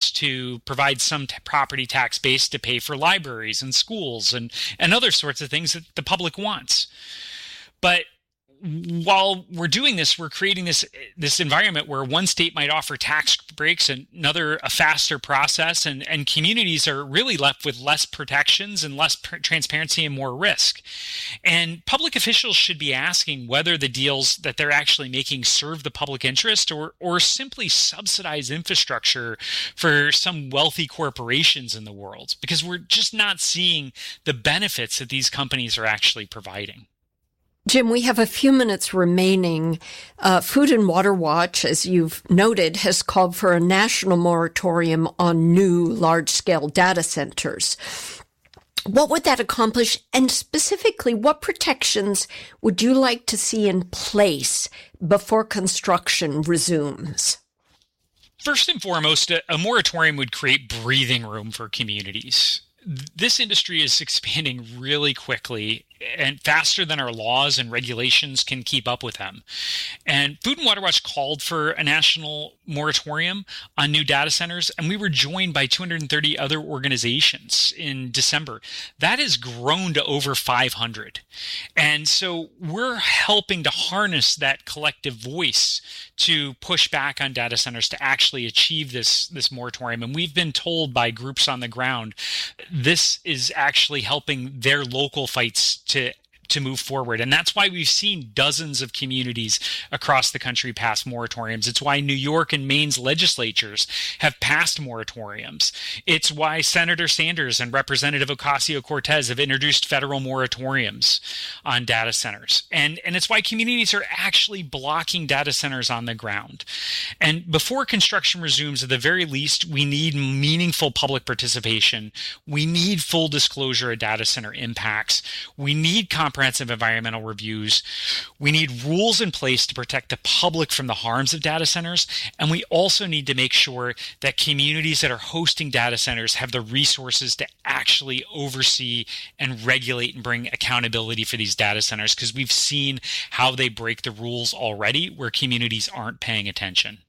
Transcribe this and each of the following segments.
taxpayers to provide some property tax base to pay for libraries and schools and other sorts of things that the public wants. But while we're doing this, we're creating this environment where one state might offer tax breaks and another a faster process, and communities are really left with less protections and less transparency and more risk. And public officials should be asking whether the deals that they're actually making serve the public interest or simply subsidize infrastructure for some wealthy corporations in the world, because we're just not seeing the benefits that these companies are actually providing. Jim, we have a few minutes remaining. Food and Water Watch, as you've noted, has called for a national moratorium on new large-scale data centers. What would that accomplish? And specifically, what protections would you like to see in place before construction resumes? First and foremost, a moratorium would create breathing room for communities. This industry is expanding really quickly and faster than our laws and regulations can keep up with them. And Food and Water Watch called for a national moratorium on new data centers, and we were joined by 230 other organizations in December. That has grown to over 500. And so we're helping to harness that collective voice to push back on data centers to actually achieve this moratorium. And we've been told by groups on the ground this is actually helping their local fights to move forward. And that's why we've seen dozens of communities across the country pass moratoriums. It's why New York and Maine's legislatures have passed moratoriums. It's why Senator Sanders and Representative Ocasio-Cortez have introduced federal moratoriums on data centers. And it's why communities are actually blocking data centers on the ground. And before construction resumes, at the very least, we need meaningful public participation. We need full disclosure of data center impacts. We need comprehensive environmental reviews. We need rules in place to protect the public from the harms of data centers. And we also need to make sure that communities that are hosting data centers have the resources to actually oversee and regulate and bring accountability for these data centers, because we've seen how they break the rules already where communities aren't paying attention.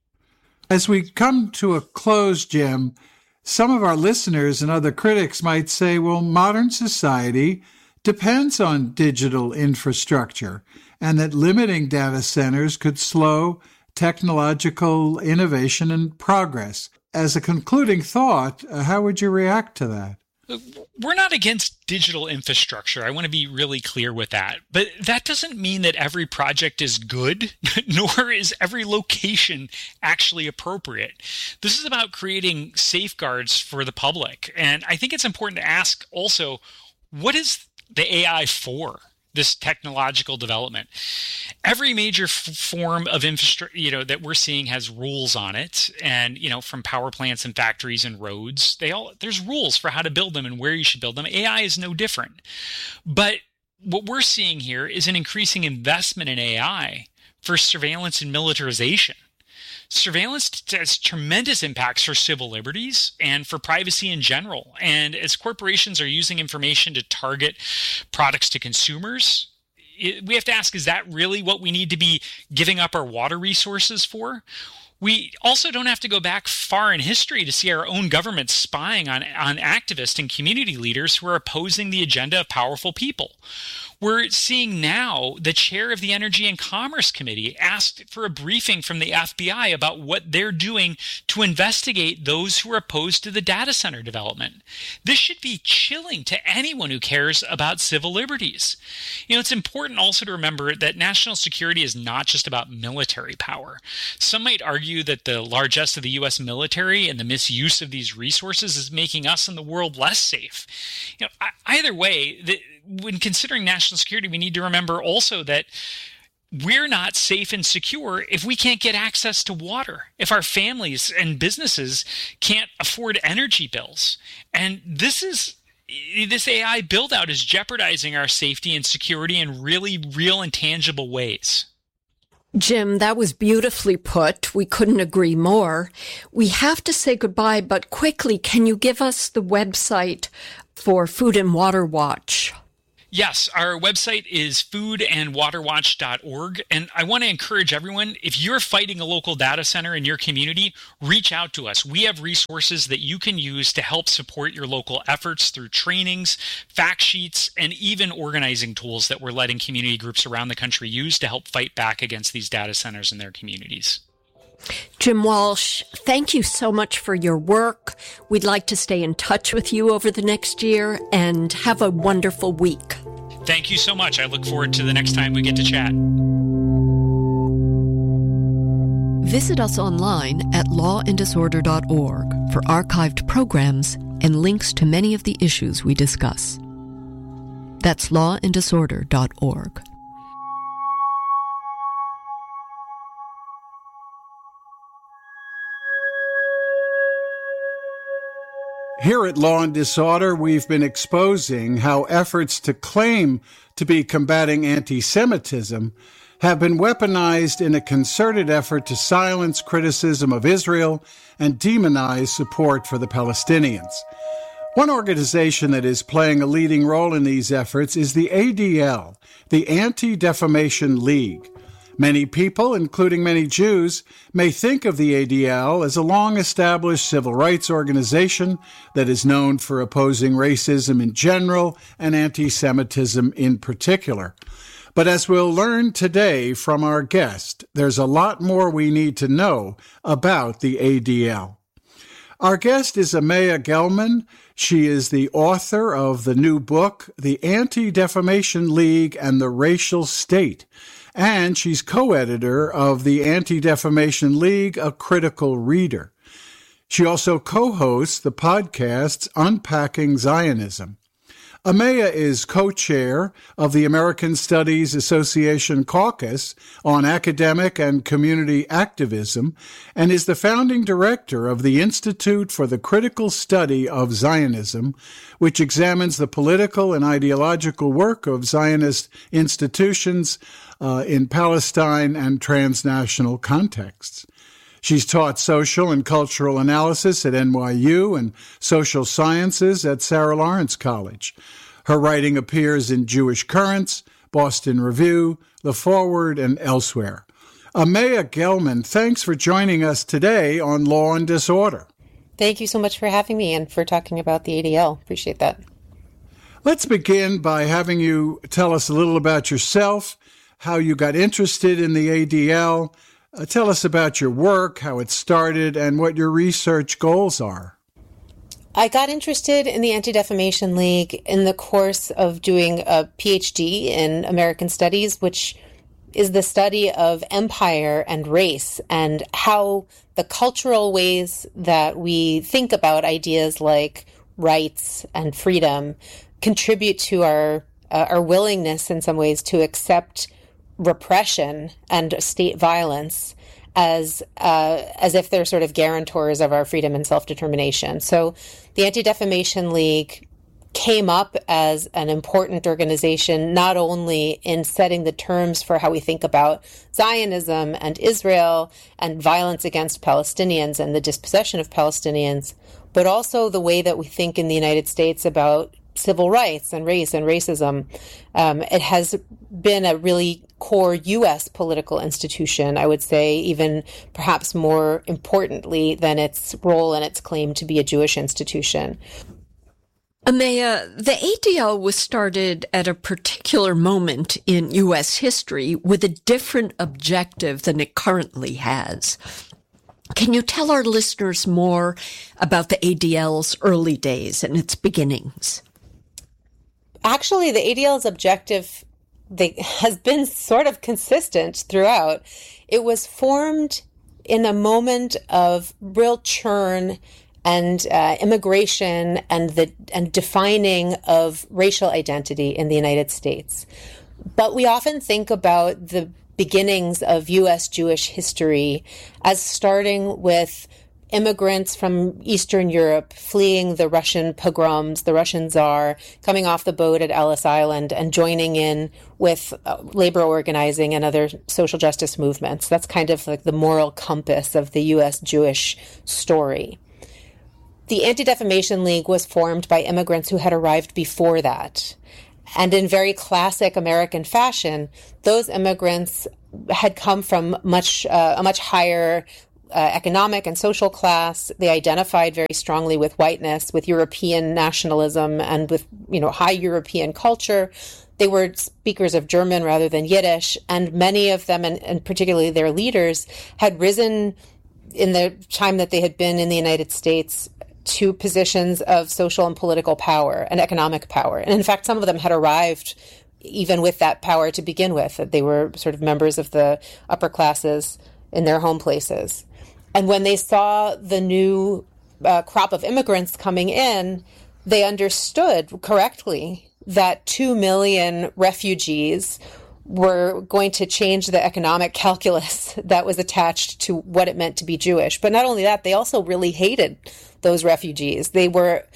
As we come to a close, Jim, some of our listeners and other critics might say, well, modern society depends on digital infrastructure, and that limiting data centers could slow technological innovation and progress. As a concluding thought, how would you react to that? We're not against digital infrastructure. I want to be really clear with that. But that doesn't mean that every project is good, nor is every location actually appropriate. This is about creating safeguards for the public. And I think it's important to ask also, what is the AI for? This technological development. Every major form of infrastructure, that we're seeing has rules on it, and from power plants and factories and roads, there's rules for how to build them and where you should build them. AI is no different. But what we're seeing here is an increasing investment in AI for surveillance and militarization. Surveillance has tremendous impacts for civil liberties and for privacy in general. And as corporations are using information to target products to consumers, we have to ask, is that really what we need to be giving up our water resources for? We also don't have to go back far in history to see our own government spying on activists and community leaders who are opposing the agenda of powerful people. We're seeing now the chair of the Energy and Commerce Committee asked for a briefing from the FBI about what they're doing to investigate those who are opposed to the data center development. This should be chilling to anyone who cares about civil liberties. It's important also to remember that national security is not just about military power. Some might argue that the largesse of the U.S. military and the misuse of these resources is making us and the world less safe. Either way, when considering national security, we need to remember also that we're not safe and secure if we can't get access to water, if our families and businesses can't afford energy bills. And this AI build-out is jeopardizing our safety and security in really real and tangible ways. Jim, that was beautifully put. We couldn't agree more. We have to say goodbye, but quickly, can you give us the website for Food and Water Watch? Yes, our website is foodandwaterwatch.org. And I want to encourage everyone, if you're fighting a local data center in your community, reach out to us. We have resources that you can use to help support your local efforts through trainings, fact sheets, and even organizing tools that we're letting community groups around the country use to help fight back against these data centers in their communities. Jim Walsh, thank you so much for your work. We'd like to stay in touch with you over the next year, and have a wonderful week. Thank you so much. I look forward to the next time we get to chat. Visit us online at lawanddisorder.org for archived programs and links to many of the issues we discuss. That's lawanddisorder.org. Here at Law and Disorder, we've been exposing how efforts to claim to be combating anti-Semitism have been weaponized in a concerted effort to silence criticism of Israel and demonize support for the Palestinians. One organization that is playing a leading role in these efforts is the ADL, the Anti-Defamation League. Many people, including many Jews, may think of the ADL as a long-established civil rights organization that is known for opposing racism in general and anti-Semitism in particular. But as we'll learn today from our guest, there's a lot more we need to know about the ADL. Our guest is Amaya Gelman. She is the author of the new book, The Anti-Defamation League and the Racial State, and she's co-editor of the Anti-Defamation League, A Critical Reader. She also co-hosts the podcasts Unpacking Zionism. Amaya is co-chair of the American Studies Association Caucus on Academic and Community Activism and is the founding director of the Institute for the Critical Study of Zionism, which examines the political and ideological work of Zionist institutions in Palestine and transnational contexts. She's taught social and cultural analysis at NYU and social sciences at Sarah Lawrence College. Her writing appears in Jewish Currents, Boston Review, The Forward, and elsewhere. Amaya Gelman, thanks for joining us today on Law and Disorder. Thank you so much for having me and for talking about the ADL. Appreciate that. Let's begin by having you tell us a little about yourself, how you got interested in the ADL. Tell us about your work, how it started, and what your research goals are. I got interested in the Anti-Defamation League in the course of doing a PhD in American Studies, which is the study of empire and race and how the cultural ways that we think about ideas like rights and freedom contribute to our willingness in some ways to accept repression and state violence as if they're sort of guarantors of our freedom and self-determination. So the Anti-Defamation League came up as an important organization, not only in setting the terms for how we think about Zionism and Israel and violence against Palestinians and the dispossession of Palestinians, but also the way that we think in the United States about civil rights and race and racism. It has been a really core U.S. political institution, I would say, even perhaps more importantly than its role and its claim to be a Jewish institution. Amaya, the ADL was started at a particular moment in U.S. history with a different objective than it currently has. Can you tell our listeners more about the ADL's early days and its beginnings? Actually, the ADL's objective has been sort of consistent throughout. It was formed in a moment of real churn and immigration and defining of racial identity in the United States. But we often think about the beginnings of U.S. Jewish history as starting with immigrants from Eastern Europe fleeing the Russian pogroms, the Russian Tsar, coming off the boat at Ellis Island and joining in with labor organizing and other social justice movements. That's kind of like the moral compass of the U.S. Jewish story. The Anti-Defamation League was formed by immigrants who had arrived before that. And in very classic American fashion, those immigrants had come from a much higher economic and social class. They identified very strongly with whiteness, with European nationalism, and with, high European culture. They were speakers of German rather than Yiddish, and many of them, and particularly their leaders, had risen in the time that they had been in the United States to positions of social and political power and economic power. And in fact, some of them had arrived even with that power to begin with, that they were sort of members of the upper classes in their home places. And when they saw the new crop of immigrants coming in, they understood correctly that 2 million refugees were going to change the economic calculus that was attached to what it meant to be Jewish. But not only that, they also really hated those refugees. They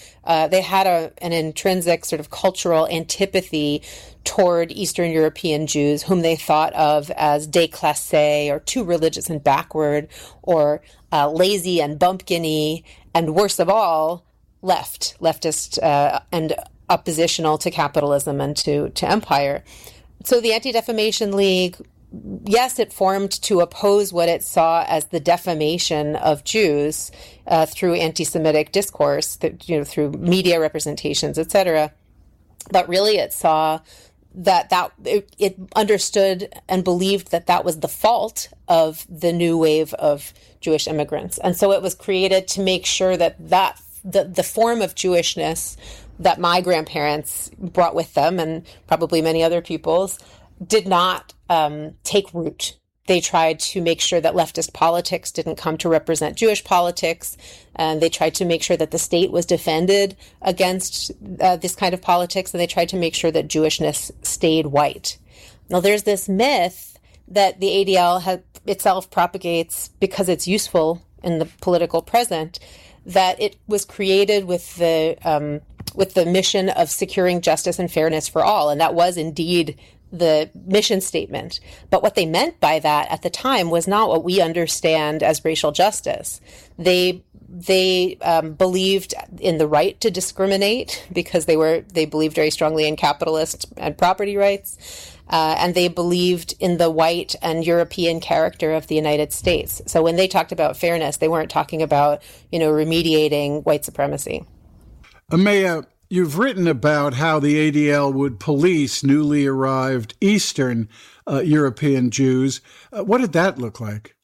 had an intrinsic sort of cultural antipathy toward Eastern European Jews, whom they thought of as déclassés, or too religious and backward, or lazy and bumpkin-y, and worse of all, leftist and oppositional to capitalism and to empire. So the Anti-Defamation League, yes, it formed to oppose what it saw as the defamation of Jews through anti-Semitic discourse, through media representations, etc. But really, it saw that it understood and believed that was the fault of the new wave of Jewish immigrants, and so it was created to make sure that the form of Jewishness that my grandparents brought with them, and probably many other people's, did not take root. They tried to make sure that leftist politics didn't come to represent Jewish politics, and they tried to make sure that the state was defended against this kind of politics, and they tried to make sure that Jewishness stayed white. Now, there's this myth that the ADL itself propagates because it's useful in the political present, that it was created with the mission of securing justice and fairness for all, and that was indeed the mission statement. But what they meant by that at the time was not what we understand as racial justice. They believed in the right to discriminate because they believed very strongly in capitalist and property rights, and they believed in the white and European character of the United States. So when they talked about fairness, they weren't talking about remediating white supremacy. Amaya, you've written about how the ADL would police newly arrived Eastern European Jews. What did that look like?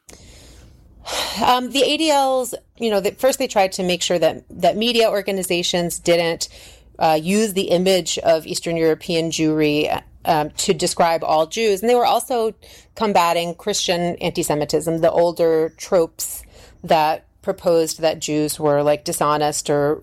The ADLs, first they tried to make sure that media organizations didn't use the image of Eastern European Jewry to describe all Jews. And they were also combating Christian anti-Semitism, the older tropes that proposed that Jews were like dishonest or,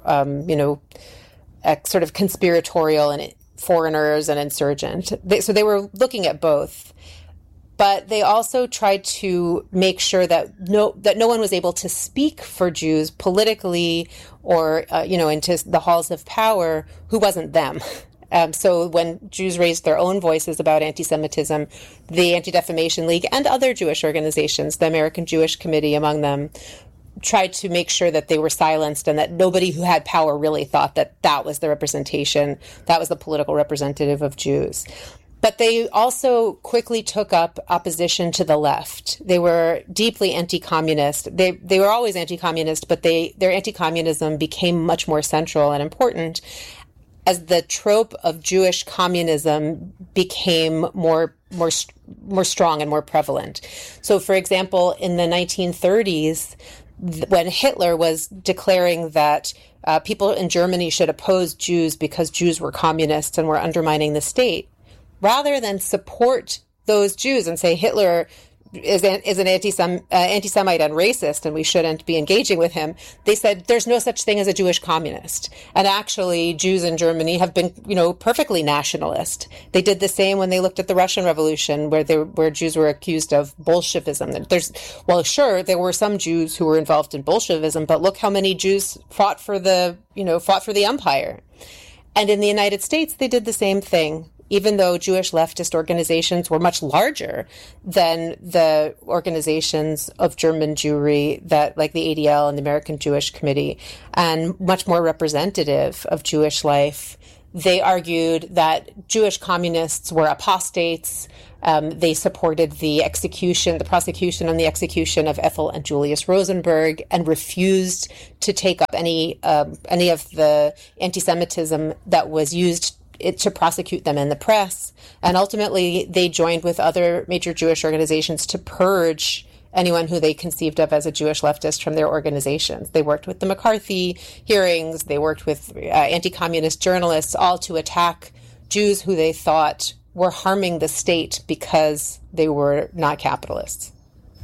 sort of conspiratorial and foreigners and insurgent. So they were looking at both. But they also tried to make sure that no one was able to speak for Jews politically or, into the halls of power who wasn't them. So when Jews raised their own voices about anti-Semitism, the Anti-Defamation League and other Jewish organizations, the American Jewish Committee among them, tried to make sure that they were silenced and that nobody who had power really thought that was the representation, that was the political representative of Jews. But they also quickly took up opposition to the left. They were deeply anti-communist. They were always anti-communist, but their anti-communism became much more central and important as the trope of Jewish communism became more strong and more prevalent. So, for example, in the 1930s, when Hitler was declaring that people in Germany should oppose Jews because Jews were communists and were undermining the state, rather than support those Jews and say Hitler is an anti-Semite and racist and we shouldn't be engaging with him, they said there's no such thing as a Jewish communist. And actually, Jews in Germany have been, perfectly nationalist. They did the same when they looked at the Russian Revolution, where Jews were accused of Bolshevism. Sure, there were some Jews who were involved in Bolshevism, but look how many Jews fought for the empire. And in the United States, they did the same thing. Even though Jewish leftist organizations were much larger than the organizations of German Jewry like the ADL and the American Jewish Committee, and much more representative of Jewish life They argued that Jewish communists were apostates. They supported the prosecution and the execution of Ethel and Julius Rosenberg, and refused to take up any of the anti-Semitism that was used to prosecute them in the press. And ultimately, they joined with other major Jewish organizations to purge anyone who they conceived of as a Jewish leftist from their organizations. They worked with the McCarthy hearings. They worked with anti-communist journalists, all to attack Jews who they thought were harming the state because they were not capitalists.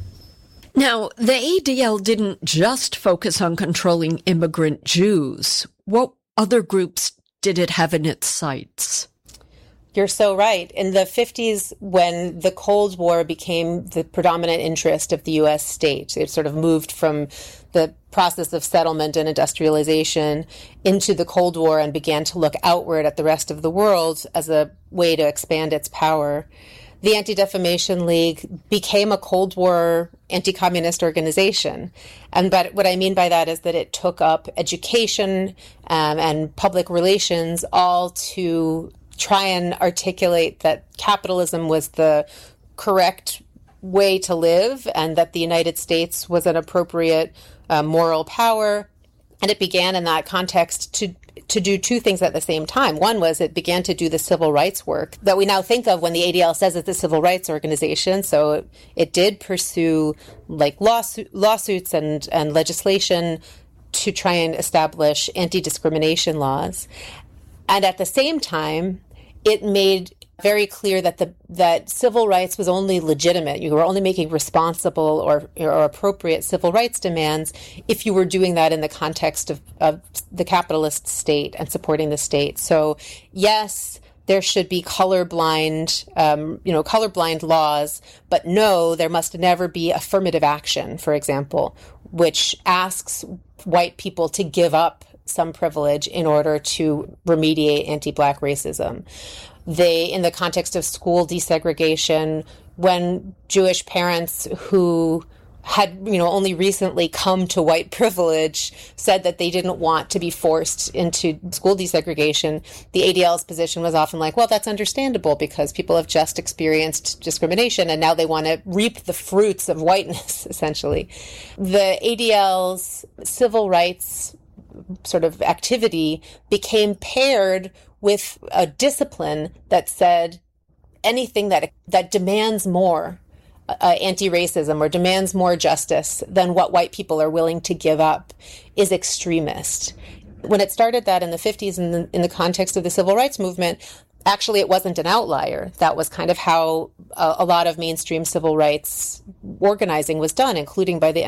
Now, the ADL didn't just focus on controlling immigrant Jews. What other groups did it have in its sights? You're so right. In the 50s, when the Cold War became the predominant interest of the U.S. state, it sort of moved from the process of settlement and industrialization into the Cold War and began to look outward at the rest of the world as a way to expand its power. The Anti-Defamation League became a Cold War anti-communist organization. But what I mean by that is that it took up education and public relations, all to try and articulate that capitalism was the correct way to live and that the United States was an appropriate moral power. And it began in that context to do two things at the same time. One was it began to do the civil rights work that we now think of when the ADL says it's a civil rights organization. So it did pursue like lawsuits and legislation to try and establish anti-discrimination laws. And at the same time, it made very clear that civil rights was only legitimate. You were only making responsible or appropriate civil rights demands if you were doing that in the context of the capitalist state and supporting the state. So yes, there should be colorblind laws, but no, there must never be affirmative action, for example, which asks white people to give up some privilege in order to remediate anti-Black racism. In the context of school desegregation, when Jewish parents who had, only recently come to white privilege said that they didn't want to be forced into school desegregation, the ADL's position was often like, well, that's understandable because people have just experienced discrimination and now they want to reap the fruits of whiteness, essentially. The ADL's civil rights sort of activity became paired with a discipline that said anything that demands more anti-racism or demands more justice than what white people are willing to give up is extremist. When it started that in the 50s in the context of the civil rights movement, actually it wasn't an outlier. That was kind of how a lot of mainstream civil rights organizing was done, including by the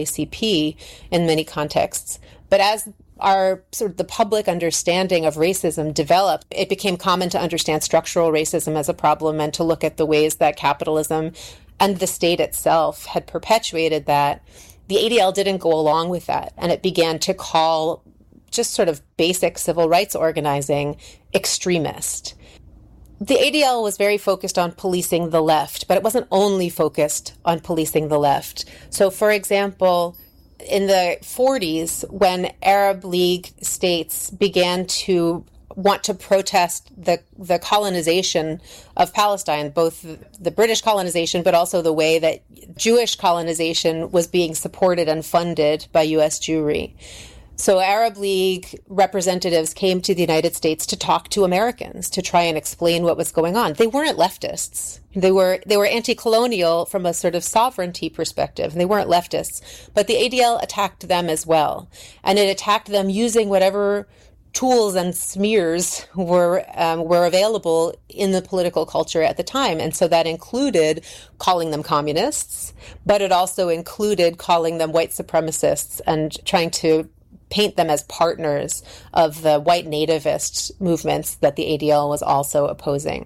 NAACP in many contexts. But as our sort of the public understanding of racism developed, it became common to understand structural racism as a problem and to look at the ways that capitalism and the state itself had perpetuated that. The ADL didn't go along with that, and it began to call just sort of basic civil rights organizing extremist. The ADL was very focused on policing the left, but it wasn't only focused on policing the left. So, for example, in the 40s, when Arab League states began to want to protest the colonization of Palestine, both the British colonization, but also the way that Jewish colonization was being supported and funded by U.S. Jewry. So Arab League representatives came to the United States to talk to Americans, to try and explain what was going on. They weren't leftists. They were anti-colonial from a sort of sovereignty perspective, and they weren't leftists. But the ADL attacked them as well. And it attacked them using whatever tools and smears were available in the political culture at the time. And so that included calling them communists, but it also included calling them white supremacists and trying to paint them as partners of the white nativist movements that the ADL was also opposing.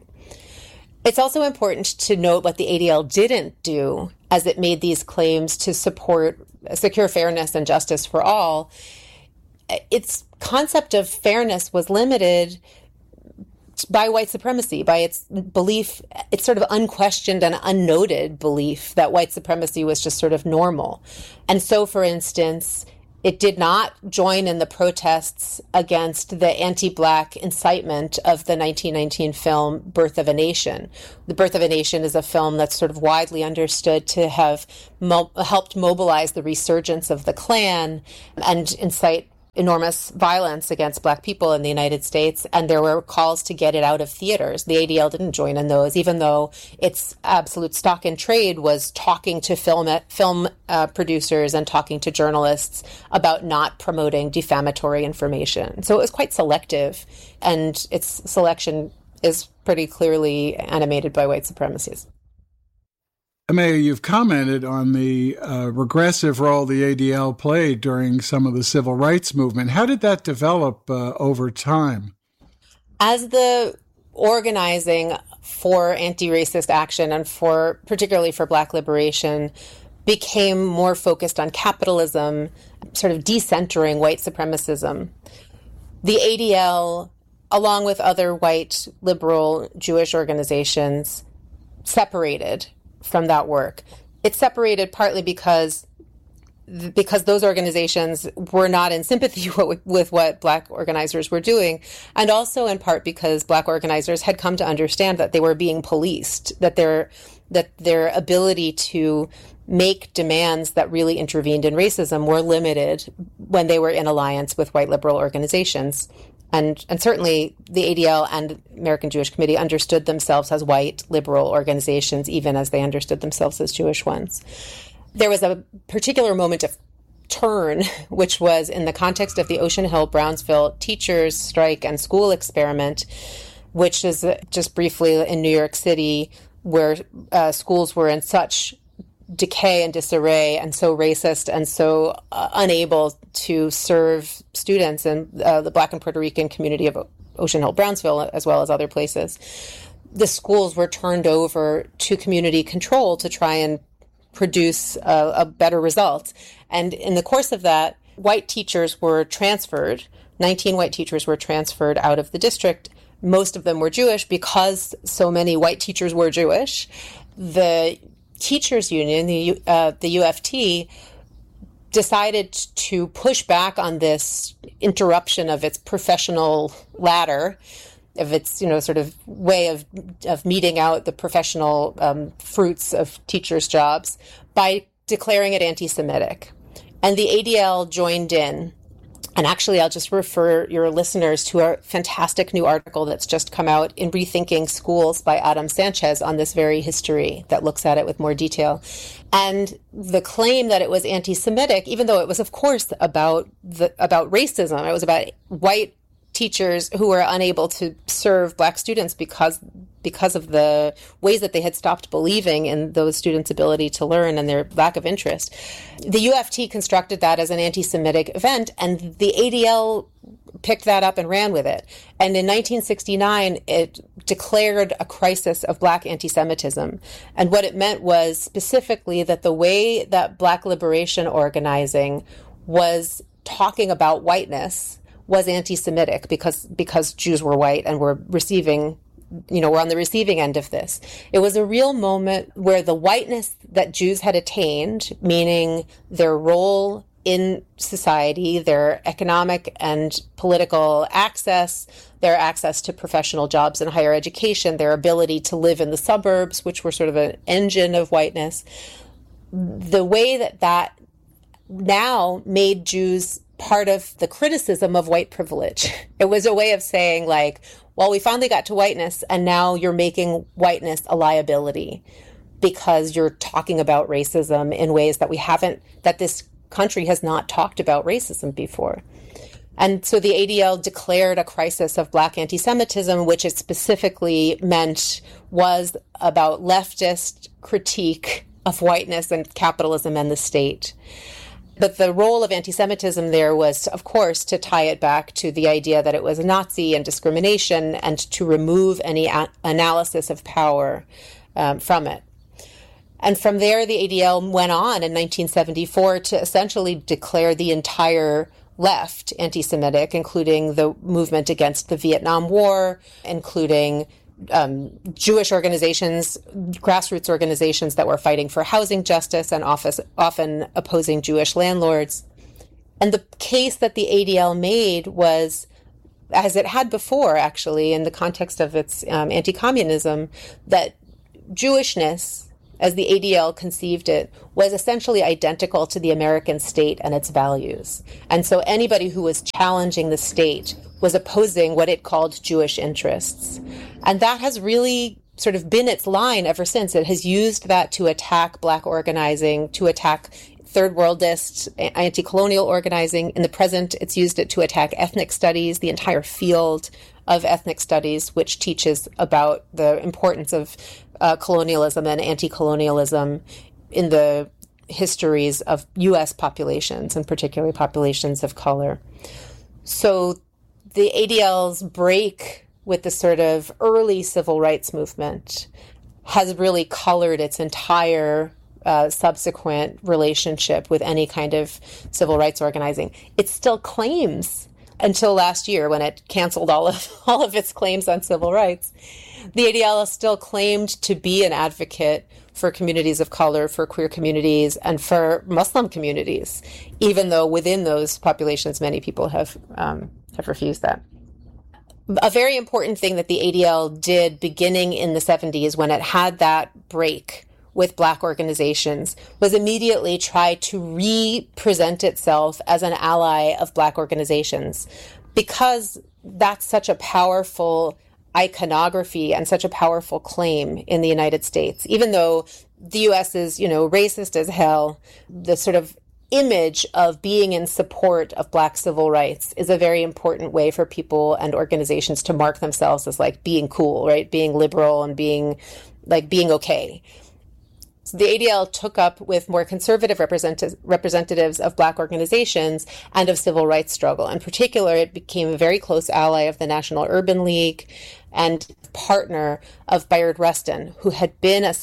It's also important to note what the ADL didn't do as it made these claims to secure fairness and justice for all. Its concept of fairness was limited by white supremacy, by its belief, its sort of unquestioned and unnoted belief that white supremacy was just sort of normal. And so, for instance, It did not join in the protests against the anti-Black incitement of the 1919 film Birth of a Nation. The Birth of a Nation is a film that's sort of widely understood to have helped mobilize the resurgence of the Klan and incite enormous violence against Black people in the United States, and there were calls to get it out of theaters. The ADL didn't join in those, even though its absolute stock in trade was talking to film producers and talking to journalists about not promoting defamatory information. So it was quite selective, and its selection is pretty clearly animated by white supremacies. Amaya, you've commented on the regressive role the ADL played during some of the civil rights movement. How did that develop over time? As the organizing for anti-racist action and particularly for Black liberation became more focused on capitalism, sort of decentering white supremacism, the ADL, along with other white liberal Jewish organizations, separated from that work. It separated partly because those organizations were not in sympathy with what Black organizers were doing, and also in part because Black organizers had come to understand that they were being policed, that their ability to make demands that really intervened in racism were limited when they were in alliance with white liberal organizations. And certainly the ADL and American Jewish Committee understood themselves as white liberal organizations, even as they understood themselves as Jewish ones. There was a particular moment of turn, which was in the context of the Ocean Hill-Brownsville teachers' strike and school experiment, which is just briefly in New York City, where schools were in such decay and disarray and so racist and so unable to serve students in the Black and Puerto Rican community of Ocean Hill-Brownsville, as well as other places. The schools were turned over to community control to try and produce a better result. And in the course of that, white teachers were transferred. 19 white teachers were transferred out of the district. Most of them were Jewish because so many white teachers were Jewish. The teachers union, the UFT, decided to push back on this interruption of its professional ladder, of its sort of way of meting out the professional fruits of teachers' jobs by declaring it anti-Semitic. And the ADL joined in. And actually, I'll just refer your listeners to a fantastic new article that's just come out in Rethinking Schools by Adam Sanchez on this very history that looks at it with more detail. And the claim that it was anti-Semitic, even though it was, of course, about racism, it was about white teachers who were unable to serve Black students because of the ways that they had stopped believing in those students' ability to learn and their lack of interest. The UFT constructed that as an anti-Semitic event, and the ADL picked that up and ran with it. And in 1969, it declared a crisis of Black anti-Semitism. And what it meant was specifically that the way that Black liberation organizing was talking about whiteness was anti-Semitic because Jews were white and were receiving, were on the receiving end of this. It was a real moment where the whiteness that Jews had attained, meaning their role in society, their economic and political access, their access to professional jobs and higher education, their ability to live in the suburbs, which were sort of an engine of whiteness, the way that now made Jews part of the criticism of white privilege. It was a way of saying, like, well, we finally got to whiteness, and now you're making whiteness a liability because you're talking about racism in ways that this country has not talked about racism before. And so the ADL declared a crisis of Black anti-Semitism, which it specifically meant was about leftist critique of whiteness and capitalism and the state. But the role of anti-Semitism there was, of course, to tie it back to the idea that it was Nazi and discrimination and to remove any analysis of power from it. And from there, the ADL went on in 1974 to essentially declare the entire left anti-Semitic, including the movement against the Vietnam War, including Jewish organizations, grassroots organizations that were fighting for housing justice and often opposing Jewish landlords. And the case that the ADL made was, as it had before, actually, in the context of its anti-communism, that Jewishness, as the ADL conceived it, was essentially identical to the American state and its values. And so anybody who was challenging the state was opposing what it called Jewish interests. And that has really sort of been its line ever since. It has used that to attack Black organizing, to attack third worldist anti-colonial organizing. In the present, it's used it to attack ethnic studies, the entire field of ethnic studies, which teaches about the importance of colonialism and anti-colonialism in the histories of U.S. populations, and particularly populations of color. So the ADL's break with the sort of early civil rights movement has really colored its entire subsequent relationship with any kind of civil rights organizing. It still claims, until last year when it canceled all of its claims on civil rights, the ADL still claimed to be an advocate for communities of color, for queer communities, and for Muslim communities, even though within those populations many people have refused that. A very important thing that the ADL did beginning in the 70s, when it had that break with Black organizations, was immediately try to re-present itself as an ally of Black organizations, because that's such a powerful iconography and such a powerful claim in the United States. Even though the U.S. is, racist as hell, the sort of image of being in support of Black civil rights is a very important way for people and organizations to mark themselves as like being cool, right? Being liberal and being okay. So the ADL took up with more conservative representatives of Black organizations and of civil rights struggle. In particular, it became a very close ally of the National Urban League and partner of Bayard Rustin, who had been a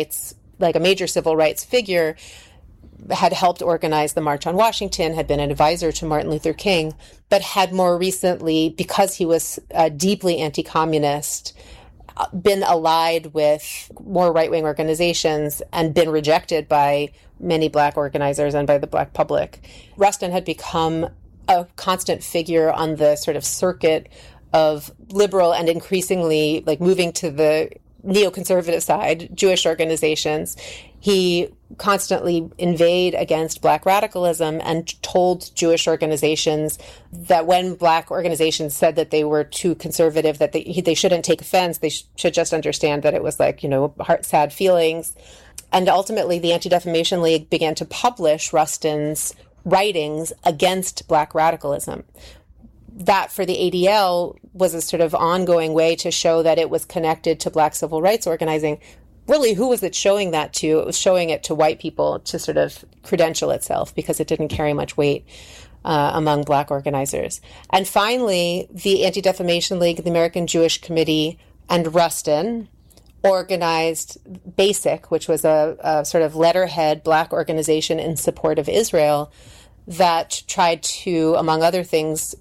major civil rights figure, had helped organize the March on Washington, had been an advisor to Martin Luther King, but had more recently, because he was deeply anti-communist, been allied with more right-wing organizations and been rejected by many Black organizers and by the Black public. Rustin had become a constant figure on the sort of circuit of liberal and increasingly moving to the neoconservative side, Jewish organizations. He constantly inveighed against Black radicalism and told Jewish organizations that when Black organizations said that they were too conservative, that they shouldn't take offense, they should just understand that it was sad feelings. And ultimately, the Anti-Defamation League began to publish Rustin's writings against Black radicalism. That, for the ADL, was a sort of ongoing way to show that it was connected to Black civil rights organizing. Really, who was it showing that to? It was showing it to white people to sort of credential itself, because it didn't carry much weight among Black organizers. And finally, the Anti-Defamation League, the American Jewish Committee, and Rustin organized BASIC, which was a sort of letterhead Black organization in support of Israel that tried to, among other things,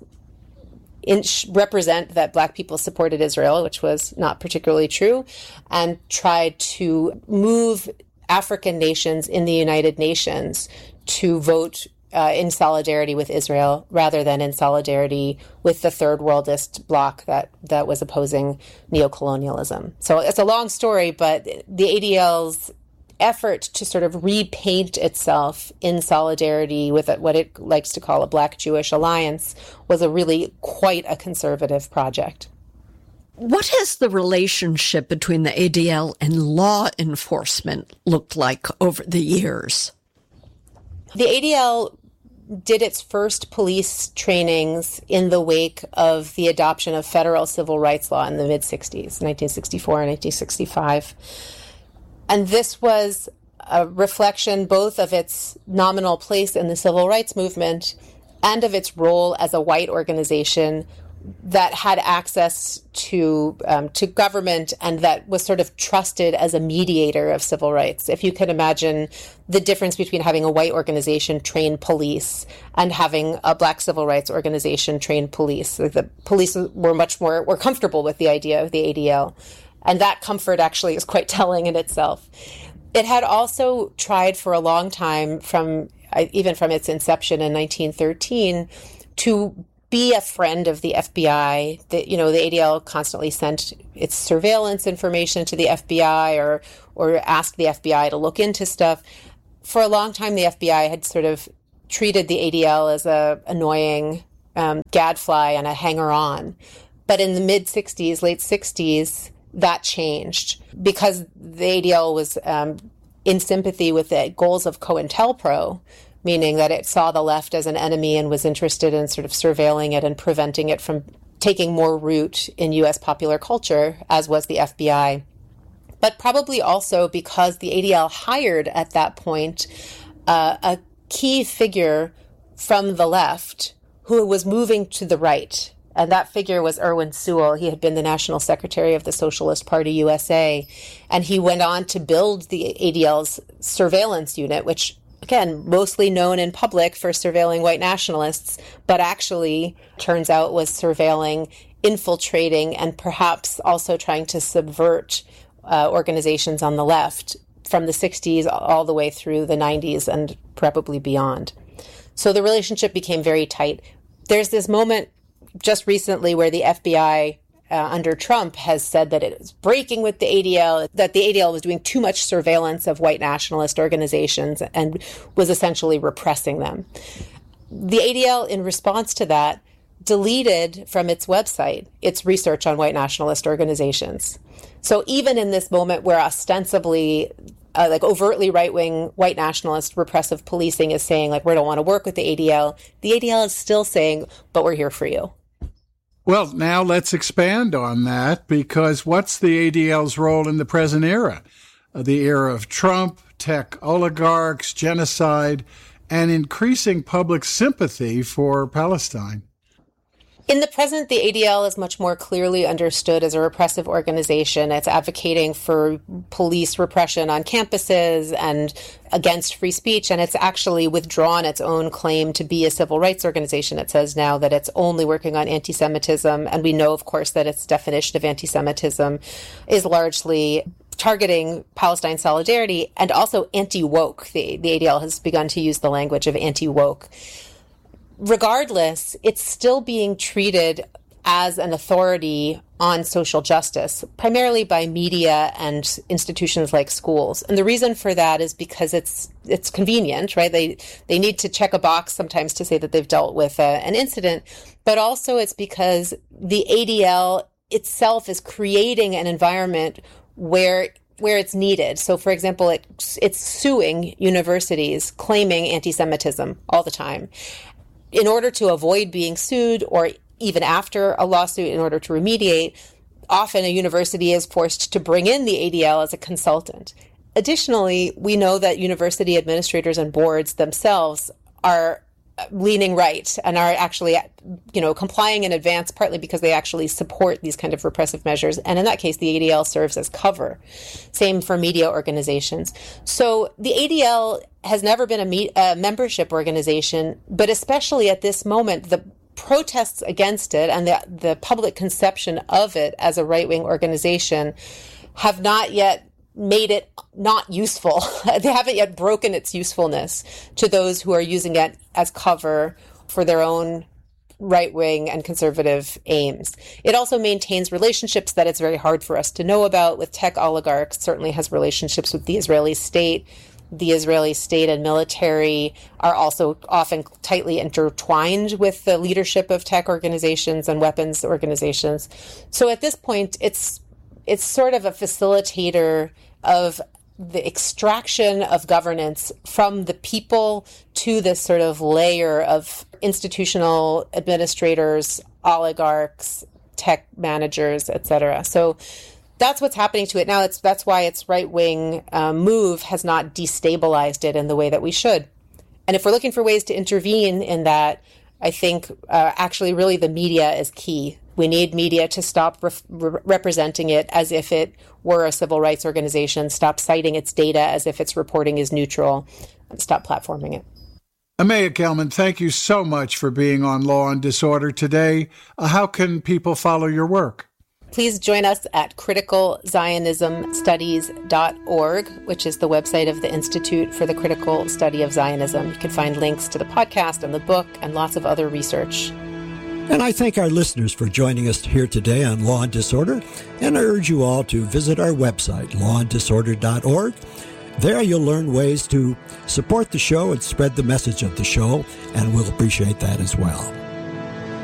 represent that Black people supported Israel, which was not particularly true, and tried to move African nations in the United Nations to vote in solidarity with Israel rather than in solidarity with the third worldist bloc that was opposing neocolonialism. So it's a long story, but the ADL's effort to sort of repaint itself in solidarity with what it likes to call a Black-Jewish alliance was really quite a conservative project. What has the relationship between the ADL and law enforcement looked like over the years? The ADL did its first police trainings in the wake of the adoption of federal civil rights law in the mid-60s, 1964 and 1965. And this was a reflection both of its nominal place in the civil rights movement and of its role as a white organization that had access to government and that was sort of trusted as a mediator of civil rights. If you can imagine the difference between having a white organization train police and having a Black civil rights organization train police. The police were comfortable with the idea of the ADL. And that comfort actually is quite telling in itself. It had also tried for a long time, from even from its inception in 1913, to be a friend of the FBI. The ADL constantly sent its surveillance information to the FBI or asked the FBI to look into stuff. For a long time, the FBI had sort of treated the ADL as a annoying gadfly and a hanger-on. But in the late 60s, that changed because the ADL was in sympathy with the goals of COINTELPRO, meaning that it saw the left as an enemy and was interested in sort of surveilling it and preventing it from taking more root in U.S. popular culture, as was the FBI. But probably also because the ADL hired at that point a key figure from the left who was moving to the right. And that figure was Irwin Sewell. He had been the National Secretary of the Socialist Party USA. And he went on to build the ADL's surveillance unit, which, again, mostly known in public for surveilling white nationalists, but actually turns out was surveilling, infiltrating, and perhaps also trying to subvert organizations on the left from the 60s all the way through the 90s and probably beyond. So the relationship became very tight. There's this moment just recently where the FBI under Trump has said that it is breaking with the ADL, that the ADL was doing too much surveillance of white nationalist organizations and was essentially repressing them. The ADL, in response to that, deleted from its website its research on white nationalist organizations. So even in this moment where ostensibly overtly right-wing white nationalist repressive policing is saying, we don't want to work with the ADL is still saying, but we're here for you. Well, now let's expand on that, because what's the ADL's role in the present era? The era of Trump, tech oligarchs, genocide, and increasing public sympathy for Palestine. In the present, the ADL is much more clearly understood as a repressive organization. It's advocating for police repression on campuses and against free speech, and it's actually withdrawn its own claim to be a civil rights organization. It says now that it's only working on anti-Semitism, and we know, of course, that its definition of anti-Semitism is largely targeting Palestine solidarity and also anti-woke. The ADL has begun to use the language of anti-woke. Regardless, it's still being treated as an authority on social justice, primarily by media and institutions like schools. And the reason for that is because it's convenient, right? They need to check a box sometimes to say that they've dealt with an incident, but also it's because the ADL itself is creating an environment where it's needed. So, for example, it's suing universities claiming anti-Semitism all the time. In order to avoid being sued, or even after a lawsuit, in order to remediate, often a university is forced to bring in the ADL as a consultant. Additionally, we know that university administrators and boards themselves are leaning right and are actually, complying in advance, partly because they actually support these kind of repressive measures. And in that case, the ADL serves as cover. Same for media organizations. So the ADL has never been a membership organization, but especially at this moment, the protests against it and the public conception of it as a right-wing organization have not yet made it not useful. They haven't yet broken its usefulness to those who are using it as cover for their own right-wing and conservative aims. It also maintains relationships that it's very hard for us to know about with tech oligarchs, certainly has relationships with the Israeli state. The Israeli state and military are also often tightly intertwined with the leadership of tech organizations and weapons organizations. So at this point, it's sort of a facilitator of the extraction of governance from the people to this sort of layer of institutional administrators, oligarchs, tech managers, et cetera. So that's what's happening to it now. That's why its right-wing move has not destabilized it in the way that we should. And if we're looking for ways to intervene in that, I think actually really the media is key. We need media to stop representing it as if it were a civil rights organization, stop citing its data as if its reporting is neutral, and stop platforming it. Amaya Gelman, thank you so much for being on Law and Disorder today. How can people follow your work? Please join us at criticalzionismstudies.org, which is the website of the Institute for the Critical Study of Zionism. You can find links to the podcast and the book and lots of other research. And I thank our listeners for joining us here today on Law and Disorder, and I urge you all to visit our website, lawanddisorder.org. There you'll learn ways to support the show and spread the message of the show, and we'll appreciate that as well.